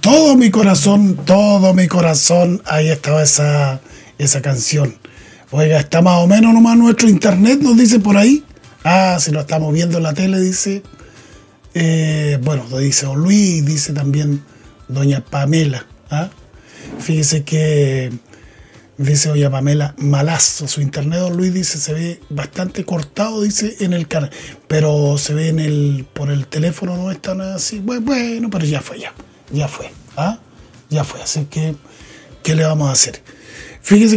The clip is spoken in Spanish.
todo mi corazón, ahí estaba esa canción. Oiga, está más o menos nomás nuestro internet, nos dice por ahí. Si lo estamos viendo en la tele, dice. Bueno, lo dice don Luis, dice también doña Pamela. Fíjese que dice doña Pamela, malazo su internet, don Luis, dice, se ve bastante cortado, dice, en el canal, pero se ve por el teléfono, no es tan así. Bueno, pero ya fue, ya fue, así que, ¿qué le vamos a hacer? Fíjese